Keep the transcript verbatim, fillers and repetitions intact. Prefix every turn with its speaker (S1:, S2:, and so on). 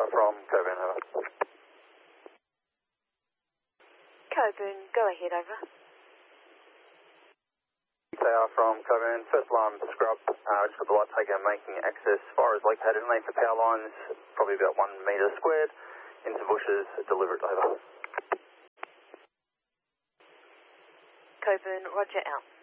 S1: from Coburn, over.
S2: Coburn, go ahead, over.
S1: Tower from Coburn, first alarm scrub, uh, just got the light taker making access as far as located length of power lines, probably about one metre squared, into bushes, deliver it over.
S2: Coburn, roger out.